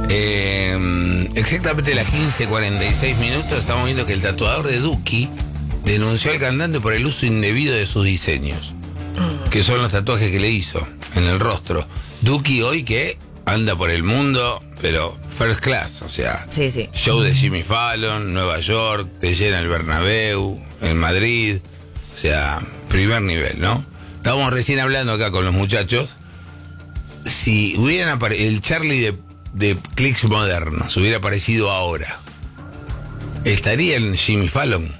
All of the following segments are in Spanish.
Exactamente a las 15:46 minutos estamos viendo que el tatuador de Duki denunció al cantante por el uso indebido de sus diseños, que son los tatuajes que le hizo en el rostro. Duki hoy que anda por el mundo, pero first class, o sea, Sí, sí. show de Jimmy Fallon, Nueva York, te llena el Bernabéu, en Madrid, o sea, primer nivel, ¿no? Estábamos recién hablando acá con los muchachos, si hubieran el Charlie de Clicks Modernos hubiera aparecido ahora, ¿estaría en Jimmy Fallon?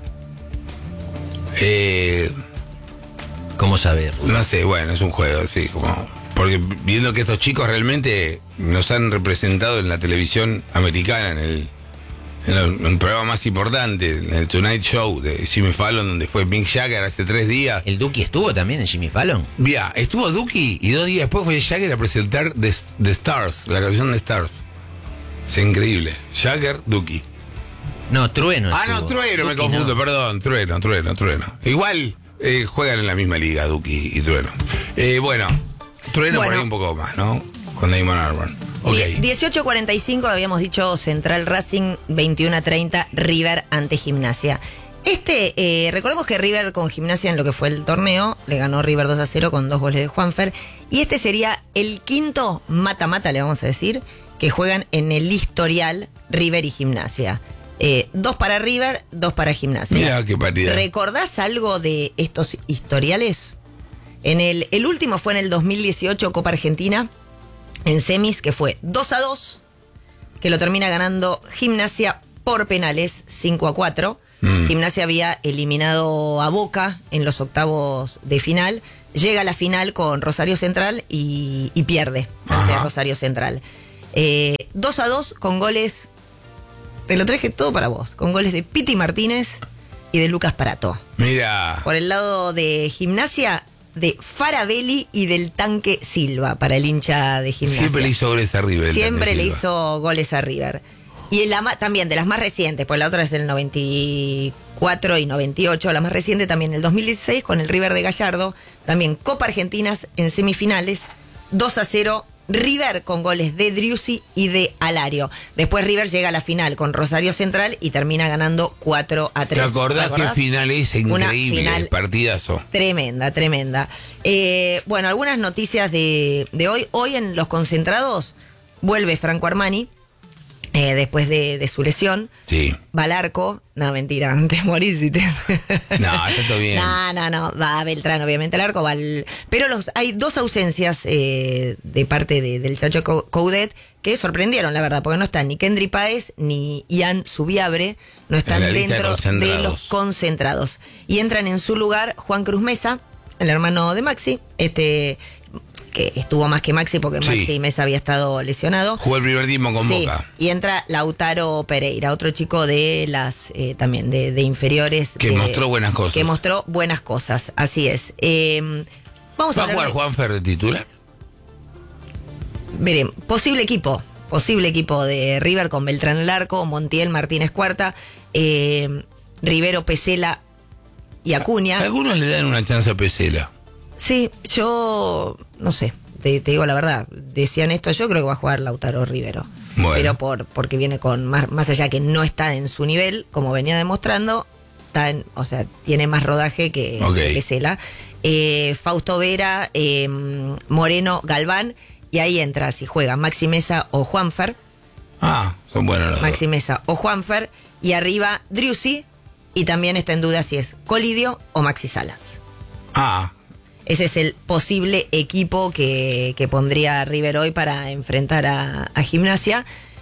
¿Cómo saber? No sé, bueno, es un juego, sí, como... Porque viendo que estos chicos realmente nos han representado en la televisión americana, en el programa más importante, en el Tonight Show de Jimmy Fallon, donde fue Mick Jagger hace 3 días. ¿El Duki estuvo también en Jimmy Fallon? Mira, estuvo Duki y 2 días después fue Jagger a presentar The Stars, la canción de Stars. Es increíble. Jagger, Duki. No, Trueno. No, estuvo. Trueno, me Duki confundo, no. perdón, Trueno. Igual juegan en la misma liga, Duki y Trueno. Bueno, Trueno por ahí un poco más, ¿no? Con Damon Albarn. Okay. 18:45 habíamos dicho Central Racing, 21:30 River ante Gimnasia. Recordemos que River con Gimnasia en lo que fue el torneo, le ganó River 2-0 con 2 goles de Juanfer. Y este sería el quinto mata-mata, le vamos a decir, que juegan en el historial River y Gimnasia. 2 para River, 2 para Gimnasia. Mira qué paridad. ¿Recordás algo de estos historiales? El último fue en el 2018, Copa Argentina, en semis, que fue 2-2, que lo termina ganando Gimnasia por penales, 5-4. Gimnasia había eliminado a Boca en los octavos de final. Llega a la final con Rosario Central y pierde ante Rosario Central. 2-2 con goles, te lo traje todo para vos, con goles de Piti Martínez y de Lucas Parato. Mira. Por el lado de Gimnasia, de Farabelli y del Tanque Silva, para el hincha de Gimnasia. Siempre le hizo goles a River. Siempre le hizo goles a River. Y también de las más recientes, pues la otra es del 94 y 98, la más reciente también el 2016 con el River de Gallardo, también Copa Argentinas en semifinales, 2-0, River con goles de Driussi y de Alario. Después River llega a la final con Rosario Central y termina ganando 4-3. ¿Te acordás qué final es? Increíble, final partidazo. Tremenda. Bueno, algunas noticias de hoy. Hoy en los concentrados vuelve Franco Armani, después de su lesión. Sí. Va al arco. No, mentira, te morís y te... No, está todo bien. No, va a Beltrán, obviamente, al arco. Pero hay 2 ausencias de parte del Chacho Coudet que sorprendieron, la verdad, porque no están ni Kendry Páez ni Ian Subiabre, no están dentro de los concentrados. Y entran en su lugar Juan Cruz Mesa, el hermano de Maxi, que estuvo más que Maxi porque Maxi Mesa había estado lesionado. Jugó el primer tiempo con Boca. Y entra Lautaro Pereira, otro chico de las también de inferiores. Que mostró buenas cosas. Que mostró buenas cosas, así es. Vamos ¿Va a a jugar Juanfer de titular? Veremos. Posible equipo de River con Beltrán al arco, Montiel, Martínez Cuarta, Rivero, Pesela y Acuña. Algunos le dan una chance a Pesela. Sí, yo no sé, te digo la verdad, decían esto, yo creo que va a jugar Lautaro Rivero. Bueno. Pero porque viene con más allá que no está en su nivel, como venía demostrando, tiene más rodaje que Pesela. Fausto Vera, Moreno, Galván, y ahí entra si juega Maxi Mesa o Juanfer. Son buenos los Maxi Mesa o Juanfer, y arriba Driussi, y también está en duda si es Colidio o Maxi Salas. Ese es el posible equipo que pondría River hoy para enfrentar a Gimnasia.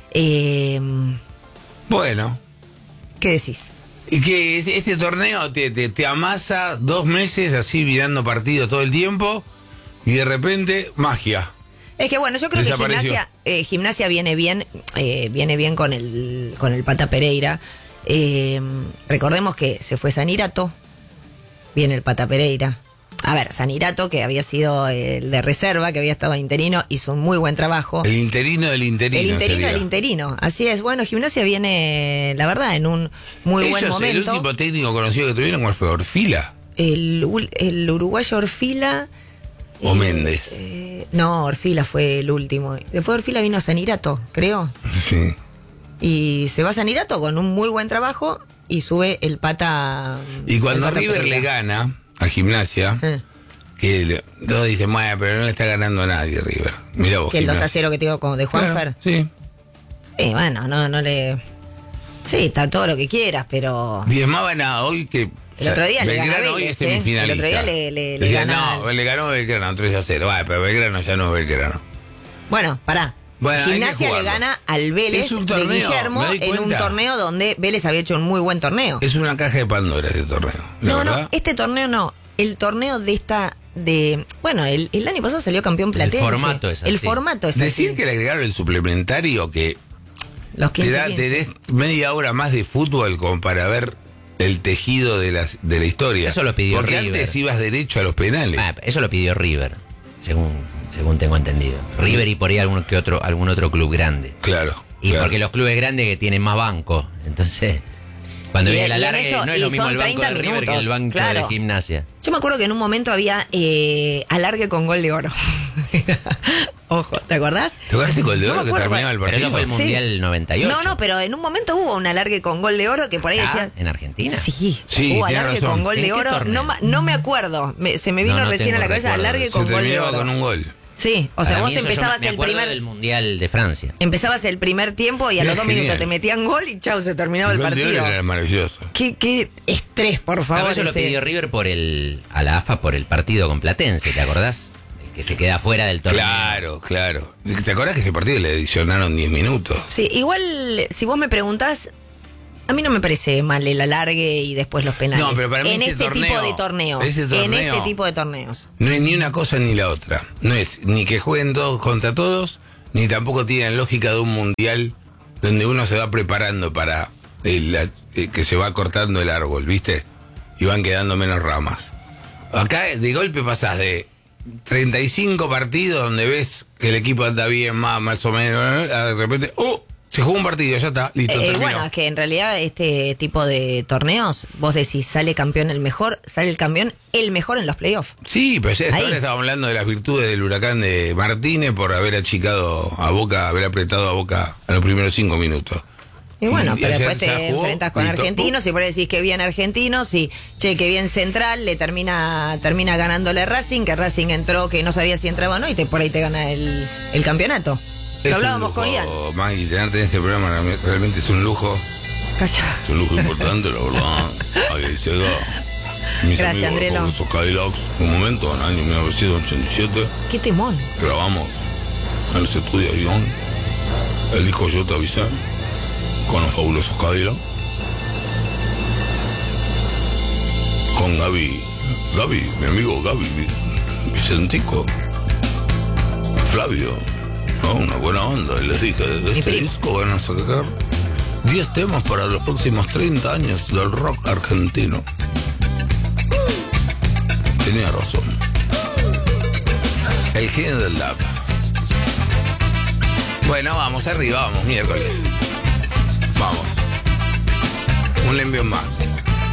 Bueno. ¿Qué decís? Y que este torneo te amasa 2 meses así mirando partidos todo el tiempo y de repente magia. Es que bueno, yo creo que Gimnasia viene bien con el Pata Pereira. Recordemos que se fue Sanirato, viene el Pata Pereira. A ver, Sanirato, que había sido el de reserva, que había estado interino, hizo un muy buen trabajo. El interino del interino. El interino del interino, así es. Bueno, Gimnasia viene, la verdad, en un muy buen momento. El último técnico conocido que tuvieron, ¿cuál fue? ¿Orfila? El uruguayo Orfila, ¿O Méndez? No, Orfila fue el último. Después de Orfila vino Sanirato, creo. Sí. Y se va Sanirato con un muy buen trabajo y sube el Pata. Y cuando el Pata River Pereira. le gana a Gimnasia, todos dicen, bueno, pero no le está ganando a nadie River. Mira vos. Que el 2-0 Gimnasia. que te digo como de Juanfer. Claro, sí. Sí, bueno, no le. Sí, está todo lo que quieras, pero. Diezmaban a hoy que. El otro día le Belgrano gana hoy Vélez, es semifinalista. El otro día le Decían, gana. no, le ganó Belgrano 3-0. Vale, pero Belgrano ya no es Belgrano. Bueno, pará. Bueno, hay que Gimnasia le jugarlo. gana al Vélez Es un de torneo, Guillermo me doy en un cuenta. torneo donde Vélez había hecho un muy buen torneo. Es una caja de Pandora este torneo. No, ¿verdad? este torneo no. El torneo de esta. Bueno, el año pasado salió campeón platense. formato es así. El formato es Decir así. que le agregaron el suplementario que Los te 15, da 15. tenés media hora más de fútbol como para ver el tejido de la historia. Eso lo pidió Porque River. antes ibas derecho a los penales. Eso lo pidió River, según tengo entendido. River y por ahí algún otro club grande. Claro. Y claro. porque los clubes grandes que tienen más banco. Entonces, cuando Y- viene el y en alargue, eso- no es y lo mismo son el banco de 30 River que el minutos, banco claro. de Gimnasia. Yo me acuerdo que en un momento había alargue con gol de oro. Ojo, ¿te acordás? ¿Te acuerdas el gol de No me oro que acuerdo, terminaba el Pero partido? eso fue el Sí. Mundial 98. No, pero en un momento hubo un alargue con gol de oro que por ahí Ah, decía. ¿en Argentina? Sí, Sí, hubo tiene alargue razón. con gol ¿En de qué oro. torneo? No me acuerdo. Se me vino No recién tengo a la cabeza recuerdo alargue de eso. con Se gol de terminaba oro. con un gol. Sí, o sea, Para vos mí eso yo empezabas me el acuerdo primer. del Mundial de Francia. Empezabas el primer tiempo y a Era los 2 minutos genial. te metían gol y chau, se terminaba el El gol de partido. oro era maravilloso. Qué estrés, por favor. Eso lo ese. pidió River a la AFA por el partido con Platense, ¿te acordás? El que se queda fuera del torneo. Claro. ¿Te acordás que ese partido le adicionaron 10 minutos? Sí, igual, si vos me preguntás, a mí no me parece mal el alargue y después los penales. No, pero para mí en este tipo torneo- de torneos. ese En torneo- este tipo de torneos. No es ni una cosa ni la otra. No es ni que jueguen todos contra todos, ni tampoco tienen lógica de un mundial donde uno se va preparando para que se va cortando el árbol, ¿viste? Y van quedando menos ramas. Acá de golpe pasás de 35 partidos donde ves que el equipo anda bien, más o menos, de repente, se jugó un partido, ya está, listo, terminó. Bueno, es que en realidad este tipo de torneos, vos decís, sale campeón el mejor, sale el campeón el mejor en los playoffs. Sí, pero ya Ahí. ahora estábamos hablando de las virtudes del Huracán de Martínez por haber achicado a Boca, haber apretado a Boca a los primeros 5 minutos. Y bueno, Y pero ayer después ya te jugó, enfrentas con listo. argentinos y por ahí decís que bien argentinos y che, que bien Central, le termina ganándole Racing, que Racing entró, que no sabía si entraba o no, y por ahí te gana el campeonato. Es Lo un hablábamos con Ian. lujo, Maggie, tenerte en este programa realmente es un lujo. Calla. Es un lujo importante, la verdad. Ahí llega. Mis Gracias, amigos Andrelo. fabulosos Cadillacs. En un momento, en el año 1987, Qué temón. grabamos en los estudios Ion el disco Yo Te Avisé con los fabulosos Cadillacs. Con Gaby, mi amigo Gaby, Vicentico, Flavio, ¿no? Una buena onda. Y les dije, de este primo. disco van a sacar 10 temas para los próximos 30 años del rock argentino. Tenía razón. El genio del dab. Bueno, vamos arriba, vamos, miércoles. Vamos. Un envío más.